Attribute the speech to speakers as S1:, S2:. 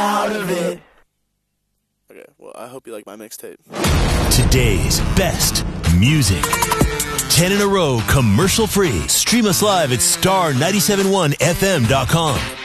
S1: out of it.
S2: Okay, well, I hope you like my mixtape.
S3: Today's best music. 10 in a row, commercial free. Stream us live at star971fm.com.